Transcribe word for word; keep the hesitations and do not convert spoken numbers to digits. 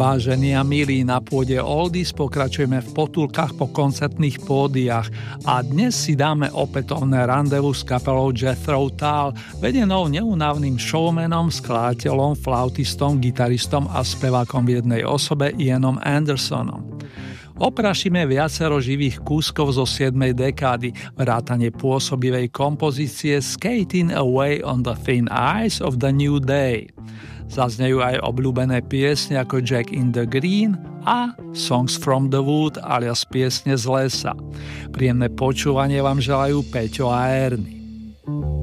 Vážení a milí, na pôde Oldies pokračujeme v potulkách po koncertných pódiach a dnes si dáme opätovné randevu s kapelou Jethro Tull, vedenou neúnavným showmanom, skladateľom, flautistom, gitaristom a spevákom v jednej osobe Ianom Andersonom. Oprašíme viacero živých kúskov zo siedmej dekády, vrátane pôsobivej kompozície Skating Away on the Thin Ice of the New Day. Zaznejú aj obľúbené piesne ako Jack in the Green a Songs from the Wood alias piesne z lesa. Príjemné počúvanie vám želajú Peťo a Ernie.